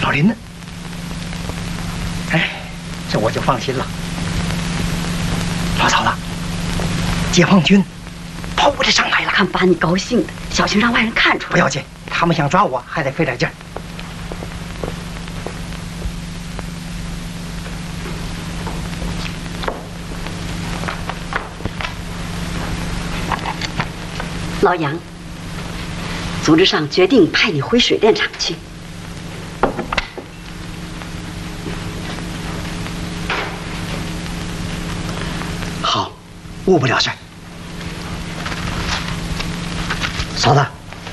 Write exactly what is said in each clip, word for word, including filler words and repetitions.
少林呢？哎，这我就放心了。老曹了，解放军跑我这上海了， 看把你高兴的，小心让外人看出来。 不要紧，他们想抓我还得费点劲儿。 老杨，组织上决定派你回水电厂去。 好，误不了事儿。嫂子，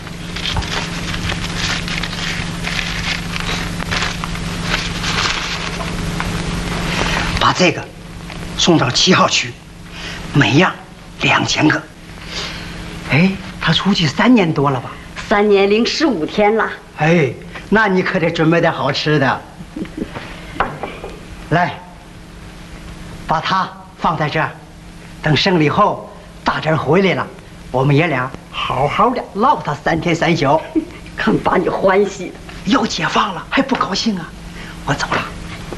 把这个送到七号区，每样两千个。哎，他出去三年多了吧？ 三年零十五天了。 哎，那你可得准备点好吃的。来，把它放在这儿，等胜利后大侄回来了，我们爷俩好好的唠他三天三宿。 看把你欢喜的， 要解放了还不高兴啊？我走了。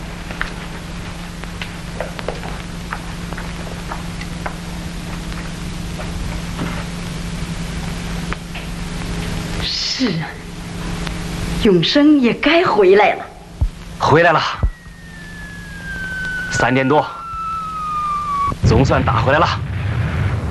是啊，永生也该回来了。 回来了，三点多，总算打回来了。